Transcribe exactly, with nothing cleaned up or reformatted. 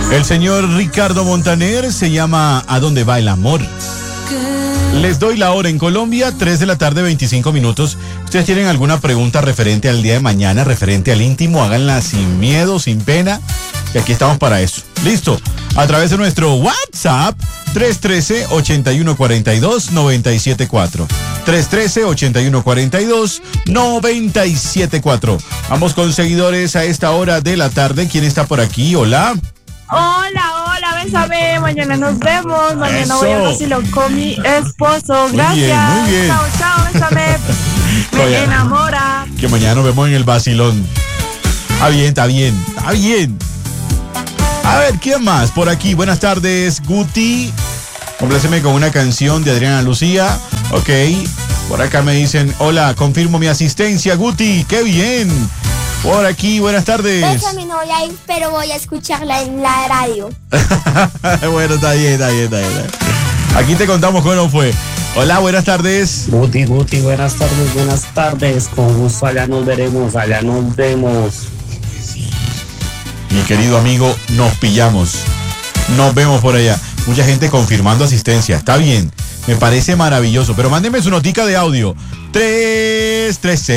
El señor Ricardo Montaner se llama ¿A dónde va el amor? Les doy la hora en Colombia, tres de la tarde, veinticinco minutos. ¿Ustedes tienen alguna pregunta referente al día de mañana, referente al íntimo? Háganla sin miedo, sin pena, que aquí estamos para eso. Listo. A través de nuestro WhatsApp, tres uno tres, ocho uno cuatro dos, nueve siete cuatro. tres uno tres, ocho uno cuatro dos, nueve siete cuatro. Vamos con seguidores a esta hora de la tarde. ¿Quién está por aquí? Hola. Hola, hola, bésame, mañana nos vemos, mañana Eso. voy al vacilón con mi esposo, Muy gracias. bien, muy bien. Chao, chao, bésame, me Oye. enamora. Que mañana nos vemos en el vacilón. Está bien, está bien, está bien. A ver, ¿quién más? Por aquí, buenas tardes, Guti. Compláceme con una canción de Adriana Lucía. Ok, por acá me dicen, hola, confirmo mi asistencia, Guti, qué bien. Por aquí, buenas tardes. Bésame, no voy a ir, pero voy a escucharla en la radio. Bueno, está bien, está bien, está bien. Aquí te contamos cómo fue. Hola, buenas tardes. Guti, Guti, buenas tardes, buenas tardes. Con gusto, allá nos veremos, allá nos vemos. Mi querido amigo, nos pillamos. Nos vemos por allá. Mucha gente confirmando asistencia. Está bien. Me parece maravilloso. Pero mándeme su notica de audio. tres tres